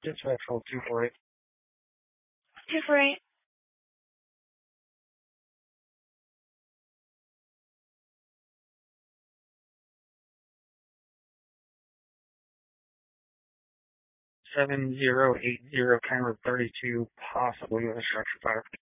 Dispatch hold 248. 248. Seven 080, camera 32, possibly with a structure fire.